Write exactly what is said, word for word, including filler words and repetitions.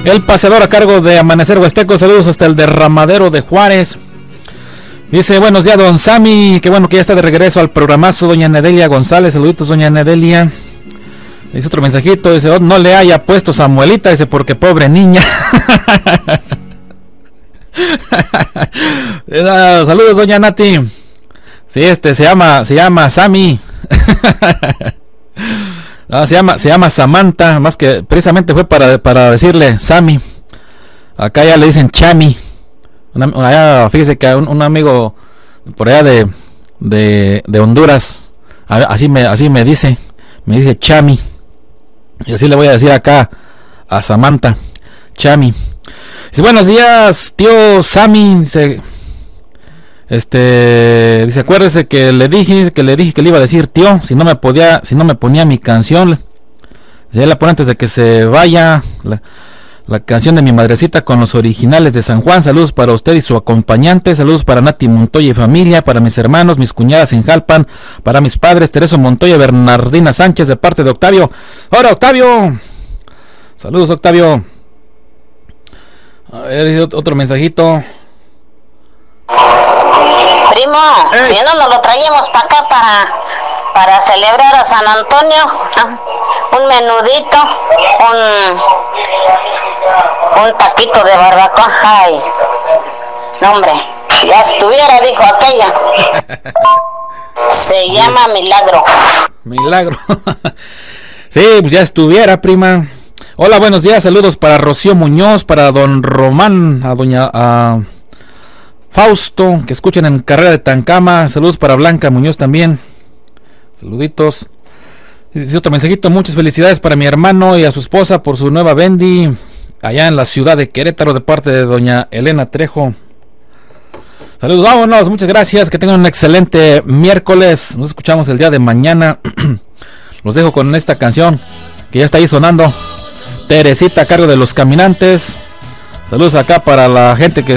El paseador a cargo de Amanecer Huasteco, saludos hasta el derramadero de Juárez. Dice, buenos días, don Sammy, qué bueno que ya está de regreso al programazo. Doña Nedelia González, saluditos, doña Nedelia. Dice otro mensajito, dice, oh, no le haya puesto Samuelita, dice, porque pobre niña. Saludos, doña Nati. Sí, este se llama, se llama Sammy. No, se llama, se llama Samantha, más que precisamente fue para, para decirle Sammy. Acá ya le dicen Chami. Una, allá, fíjese que un, un amigo por allá de, de, de Honduras, así me, así me dice, me dice Chami. Y así le voy a decir acá a Samantha, Chami. Dice, buenos días, tío Sammy. Dice, este, dice, acuérdese que le dije, que le dije que le iba a decir tío, si no me podía, si no me ponía mi canción. Ya la pone antes de que se vaya. La, La canción de mi madrecita con los originales de San Juan. Saludos para usted y su acompañante. Saludos para Nati Montoya y familia, para mis hermanos, mis cuñadas en Jalpan, para mis padres Teresa Montoya y Bernardina Sánchez de parte de Octavio. ¡Hola, Octavio! Saludos, Octavio. A ver, otro mensajito. Primo, ¿Eh? si no nos lo traíamos para acá para, para celebrar a San Antonio. Un menudito, un, un taquito de barbacoa. Ay, no, hombre, ya estuviera, dijo aquella. Se llama Milagro. Milagro. Sí, pues ya estuviera, prima. Hola, buenos días, saludos para Rocío Muñoz, para don Román, a doña a Fausto, que escuchan en Carrera de Tancama. Saludos para Blanca Muñoz también. Saluditos. Dice otro mensajito, muchas felicidades para mi hermano y a su esposa por su nueva Bendy allá en la ciudad de Querétaro de parte de doña Elena Trejo. Saludos, vámonos, muchas gracias, que tengan un excelente miércoles. Nos escuchamos el día de mañana. Los dejo con esta canción que ya está ahí sonando, Teresita a cargo de Los Caminantes. Saludos acá para la gente que